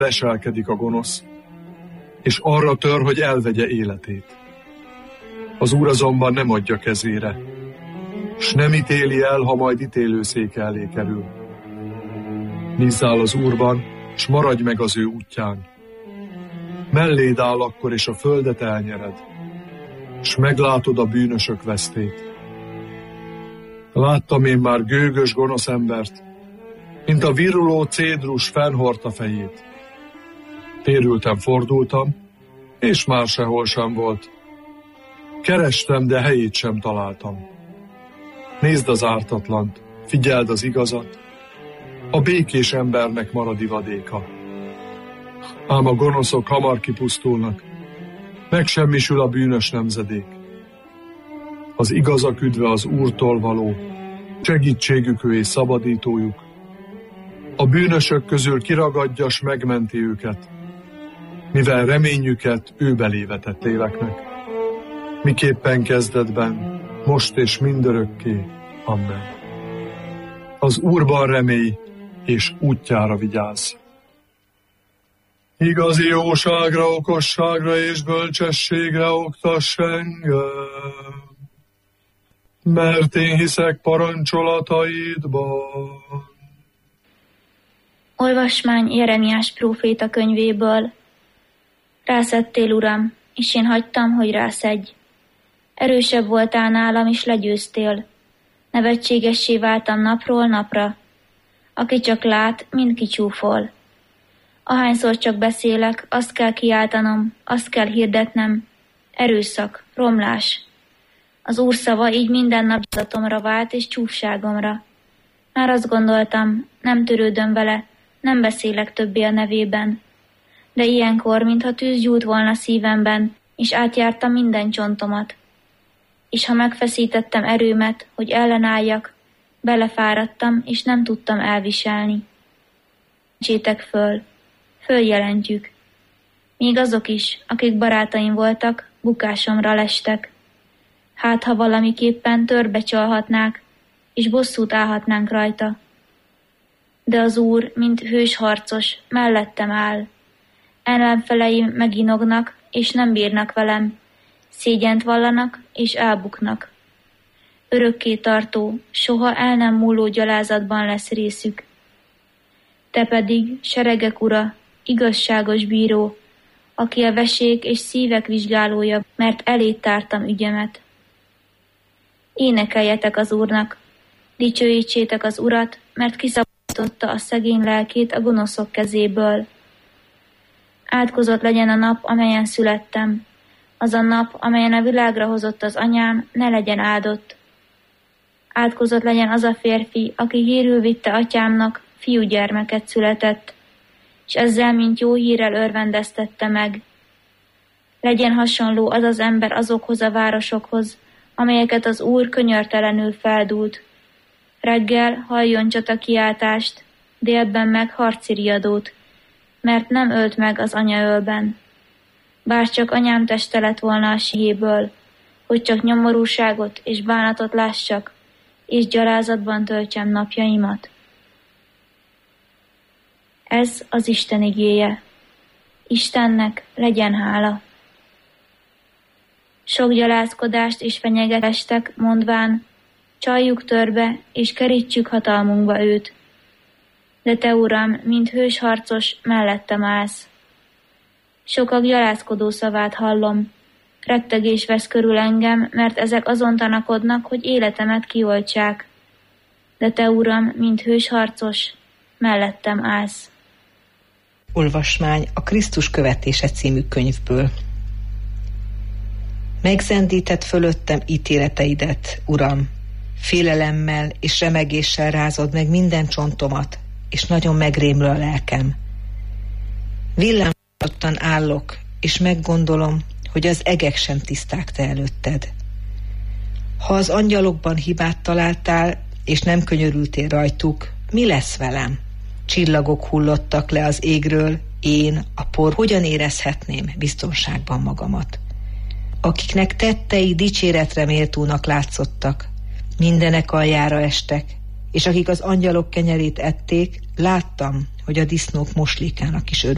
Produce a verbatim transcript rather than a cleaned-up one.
leselkedik a gonosz, és arra tör, hogy elvegye életét. Az Úr azonban nem adja kezére, s nem ítéli el, ha majd ítélőszék elé kerül. Bízzál az Úrban, s maradj meg az ő útján. Melléd áll akkor, és a földet elnyered, s meglátod a bűnösök vesztét. Láttam én már gőgös gonosz embert, mint a viruló cédrus fennhordta fejét. Térültem, fordultam, és már sehol sem volt. Kerestem, de helyét sem találtam. Nézd az ártatlant, figyeld az igazat, a békés embernek marad ivadéka. Ám a gonoszok hamar kipusztulnak, megsemmisül a bűnös nemzedék. Az igazak üdve az Úrtól való, segítségük ő és szabadítójuk. A bűnösök közül kiragadja, s megmenti őket, mivel reményüket ő belé vetett léleknek. Miképpen kezdetben, most és mindörökké. Amen. Az Úrban remélj, és útjára vigyázz. Igazi jóságra, okosságra és bölcsességre oktass engem, mert én hiszek parancsolataidban. Olvasmány Jeremiás próféta könyvéből. Rászettél, Uram, és én hagytam, hogy rászedj. Erősebb voltál nálam, és legyőztél. Nevetségessé váltam napról napra. Aki csak lát, mind kicsúfol. Ahányszor csak beszélek, azt kell kiáltanom, azt kell hirdetnem. Erőszak, romlás. Az Úr szava így minden nap gyakorlatomra vált, és csúfságomra. Már azt gondoltam, nem törődöm vele, nem beszélek többé a nevében. De ilyenkor, mintha tűz gyújt volna szívemben, és átjárta minden csontomat. És ha megfeszítettem erőmet, hogy ellenálljak, belefáradtam, és nem tudtam elviselni. Csétek föl, följelentjük. Még azok is, akik barátaim voltak, bukásomra lestek. Hát, ha valamiképpen törbe csalhatnák, és bosszút állhatnánk rajta. De az Úr, mint hős harcos, mellettem áll. Ellenfeleim meginognak, és nem bírnak velem. Szégyent vallanak, és elbuknak. Örökké tartó, soha el nem múló gyalázatban lesz részük. Te pedig, seregek ura, igazságos bíró, aki a vesék és szívek vizsgálója, mert elé tártam ügyemet. Énekeljetek az Úrnak, dicsőítsétek az Urat, mert kiszabadította a szegény lelkét a gonoszok kezéből. Átkozott legyen a nap, amelyen születtem, az a nap, amelyen a világra hozott az anyám, ne legyen áldott. Átkozott legyen az a férfi, aki hírül vitte atyámnak, fiúgyermeket született, és ezzel, mint jó hírrel örvendeztette meg. Legyen hasonló az az ember azokhoz a városokhoz, amelyeket az Úr könyörtelenül feldúlt. Reggel halljon csatakiáltást, délben meg harci riadót, mert nem ölt meg az anyaölben. Bár csak anyám teste lett volna a síhéből, hogy csak nyomorúságot és bánatot lássak, és gyalázatban töltsem napjaimat. Ez az Isten igéje. Istennek legyen hála. Sok gyalázkodást és fenyegetestek, mondván, csaljuk törbe, és kerítsük hatalmunkba őt. De te, Uram, mint hős harcos, mellettem állsz. Sokak gyalázkodó szavát hallom. Rettegés vesz körül engem, mert ezek azon tanakodnak, hogy életemet kioltsák. De te, Uram, mint hős harcos, mellettem állsz. Olvasmány a Krisztus követése című könyvből. Megzendített fölöttem ítéleteidet, Uram, félelemmel és remegéssel rázod meg minden csontomat, és nagyon megrémül a lelkem. Villámosodtan állok, és meggondolom, hogy az egek sem tiszták te előtted. Ha az angyalokban hibát találtál, és nem könyörültél rajtuk, mi lesz velem? Csillagok hullottak le az égről, én, a por, hogyan érezhetném biztonságban magamat? Akiknek tettei dicséretre méltónak látszottak, mindenek aljára estek, és akik az angyalok kenyerét ették, láttam, hogy a disznók moslékának is örültek.